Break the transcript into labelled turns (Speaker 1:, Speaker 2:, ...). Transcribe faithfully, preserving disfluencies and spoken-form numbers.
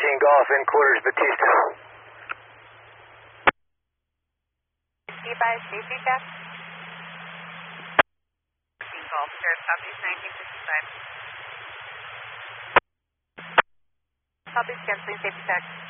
Speaker 1: thirteen Golf, in quarters, Batista.
Speaker 2: Advise safety check. thirteen Golf, Sierra Southeast nineteen fifty-five. Southeast canceling safety check.